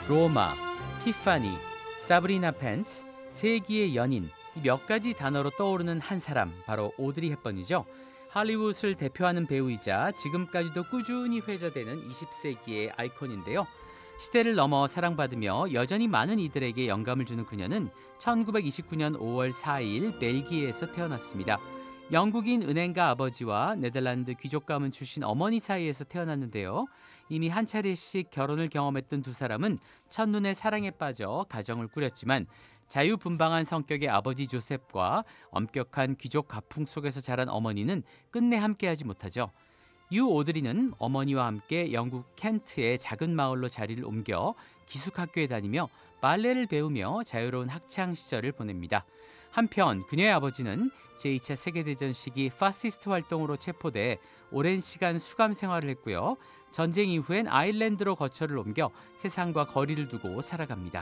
로마, 티파니, 사브리나 펜스, 세기의 연인 이 몇 가지 단어로 떠오르는 한 사람 바로 오드리 헵번이죠. 할리우드를 대표하는 배우이자 지금까지도 꾸준히 회자되는 20세기의 아이콘인데요. 시대를 넘어 사랑받으며 여전히 많은 이들에게 영감을 주는 그녀는 1929년 5월 4일 벨기에에서 태어났습니다. 영국인 은행가 아버지와 네덜란드 귀족 가문 출신 어머니 사이에서 태어났는데요. 이미 한 차례씩 결혼을 경험했던 두 사람은 첫눈에 사랑에 빠져 가정을 꾸렸지만 자유분방한 성격의 아버지 조셉과 엄격한 귀족 가풍 속에서 자란 어머니는 끝내 함께하지 못하죠. 유 오드리는 어머니와 함께 영국 켄트의 작은 마을로 자리를 옮겨 기숙학교에 다니며 발레를 배우며 자유로운 학창 시절을 보냅니다. 한편 그녀의 아버지는 제2차 세계대전 시기 파시스트 활동으로 체포돼 오랜 시간 수감 생활을 했고요. 전쟁 이후엔 아일랜드로 거처를 옮겨 세상과 거리를 두고 살아갑니다.